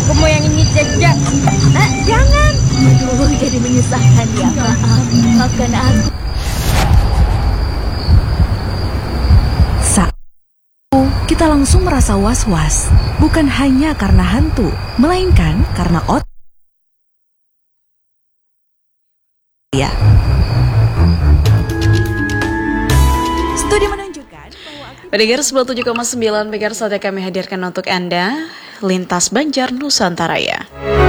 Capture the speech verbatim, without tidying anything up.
Aku mau yang ini saja. Ah, jangan. Aduh, jadi menyusahkan ya. Maaf, maafkan aku. Saat kita langsung merasa was-was, bukan hanya karena hantu, melainkan karena otak. Ya. Studi menunjukkan bahwa Pendengar sembilan puluh tujuh koma sembilan megahertz saatnya kami hadirkan untuk Anda Lintas Banjar Nusantara ya.